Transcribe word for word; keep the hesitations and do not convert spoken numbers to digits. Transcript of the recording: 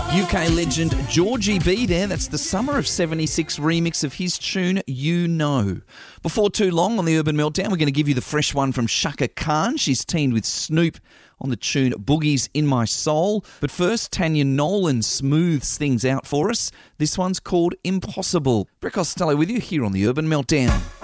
U K legend Georgie B there. That's the Summer of seventy-six remix of his tune, You Know. Before too long on the Urban Meltdown, we're going to give you the fresh one from Chaka Khan. She's teamed with Snoop on the tune Boogie's in My Soul. But first, Tanya Nolan smooths things out for us. This one's called Impossible. Brett Costello with you here on the Urban Meltdown.